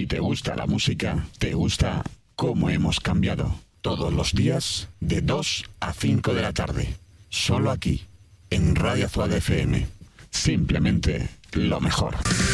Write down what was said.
te gusta la música, te gusta cómo hemos cambiado. Todos los días, de 2 a 5 de la tarde. Solo aquí, en Radio Azuad FM. Simplemente lo mejor.